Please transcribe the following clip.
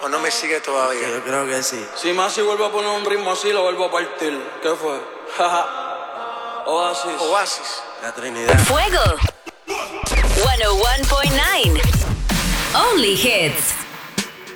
¿O no me sigue todavía? Yo creo que sí. Si Masi vuelve a poner un ritmo así, lo vuelvo a partir. ¿Qué fue? Oasis. Oasis. La Trinidad. Fuego 101.9 Only Hits.